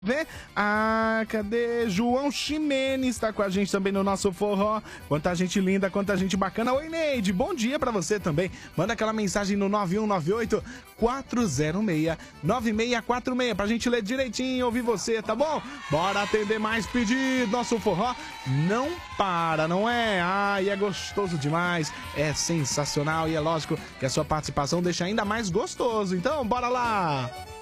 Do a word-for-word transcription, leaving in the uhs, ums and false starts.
Vê? Ah, cadê? João Ximenes está com a gente também no nosso forró. Quanta gente linda, quanta gente bacana. Oi, Neide, bom dia pra você também. Manda aquela mensagem no nove um nove oito, quatro zero seis, nove seis quatro seis pra gente ler direitinho e ouvir você, tá bom? Bora atender mais pedidos. Nosso forró não para, não é? Ai, é gostoso demais, é sensacional e é lógico que a sua participação deixa ainda mais gostoso. Então, bora lá!